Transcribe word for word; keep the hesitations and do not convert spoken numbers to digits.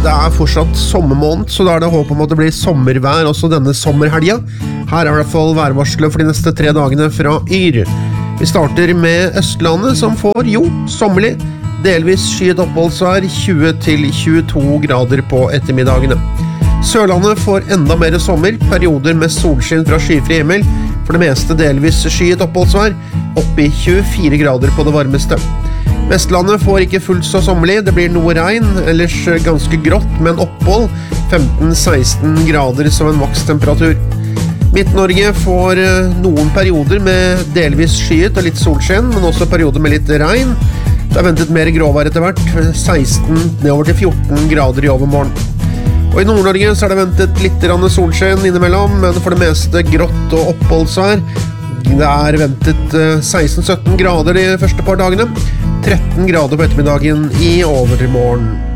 Det er fortsatt sommermåned, så da er det håp om at det blir sommervær også denne sommerhelga. Her er i hvert fall værvarselet for de neste tre dagene fra Yr. Vi starter med Østlandet, som får, jo, sommerlig. Delvis skyet oppholdsvær, tjue til tjueto grader på ettermiddagene. Sørlandet får enda mer sommer, perioder med solskinn fra skyfri himmel. For det meste delvis skyet oppholdsvær, opp i tjuefire grader på det varmeste. Vestlandet får ikke fullt så sommerlig, det blir noe regn, ellers ganske grått, men opphold femten til seksten grader som en makstemperatur. Midt-Norge får noen perioder med delvis skyet og litt solskinn, men også perioder med litt regn. Det er ventet mer gråvær etter hvert, seksten nedover til fjorten grader i overmorgen. Og i Nord-Norge så er det ventet litt solskinn innimellom, men for det meste grått og oppholdsvær. Det er ventet seksten til sytten grader de første par dagene, tretten grader på ettermiddagen i overmorgen.